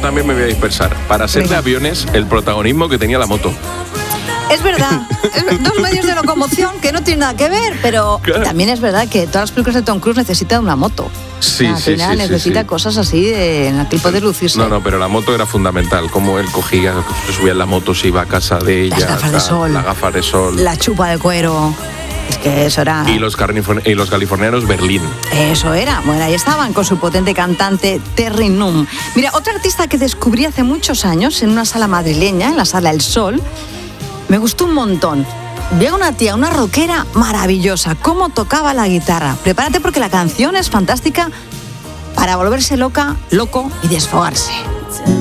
también me voy a dispersar. Para ser de aviones, el protagonismo que tenía la moto. Es verdad, dos medios de locomoción que no tienen nada que ver, pero Claro. también es verdad que todas las películas de Tom Cruise necesitan una moto. Sí, Al sí, final sí, necesita sí. cosas así en el tipo de lucirse. No, pero la moto era fundamental. Como él cogía, se subía en la moto, se iba a casa de ella. Las gafas de sol. Las gafas de sol. La chupa de cuero. Es que eso era... Y los californianos Berlín. Eso era. Bueno, ahí estaban con su potente cantante Terry Nunn. Mira, otra artista que descubrí hace muchos años en una sala madrileña, en la Sala El Sol, me gustó un montón. Vi a una tía, una rockera maravillosa, cómo tocaba la guitarra. Prepárate porque la canción es fantástica para volverse loca, loco y desfogarse.